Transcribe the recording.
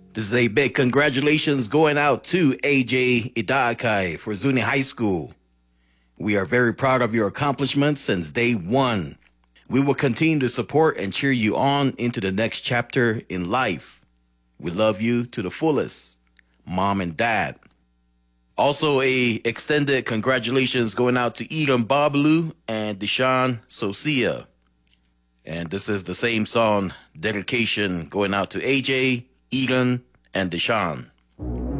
This is a big congratulations going out to AJ Idaakai for Zuni High School. We are very proud of your accomplishments since day one. We will continue to support and cheer you on into the next chapter in life. We love you to the fullest, Mom and Dad. Also, a extended congratulations going out to Eden Babalu and Deshaun Sosia. And this is the same song dedication going out to AJ, Eden, and Deshaun.